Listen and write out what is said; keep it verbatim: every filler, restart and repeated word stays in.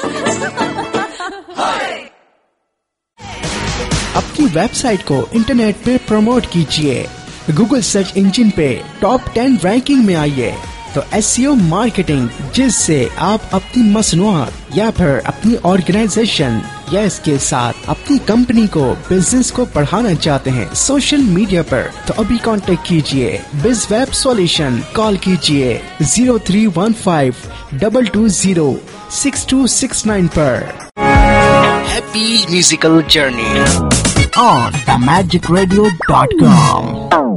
अपनी वेबसाइट को इंटरनेट पे प्रमोट कीजिए, गूगल सर्च इंजन पे टॉप टेन रैंकिंग में आइए। तो एसईओ मार्केटिंग, जिससे आप अपनी मसनूआत या फिर अपनी ऑर्गेनाइजेशन या इसके साथ अपनी कंपनी को, बिजनेस को बढ़ाना चाहते हैं सोशल मीडिया पर, तो अभी कांटेक्ट कीजिए बिज वेब सॉल्यूशन। कॉल कीजिए zero three one five double two zero six to six nine पर। Happy musical journey on the magic radio dot com।